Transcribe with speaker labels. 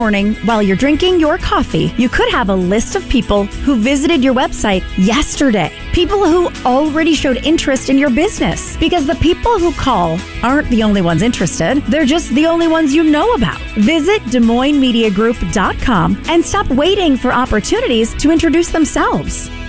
Speaker 1: morning, while you're drinking your coffee, you could have a list of people who visited your website yesterday. People who already showed interest in your business. Because the people who call aren't the only ones interested. They're just the only ones you know about. Visit DesMoinesMediaGroup.com and stop waiting for opportunities to introduce themselves.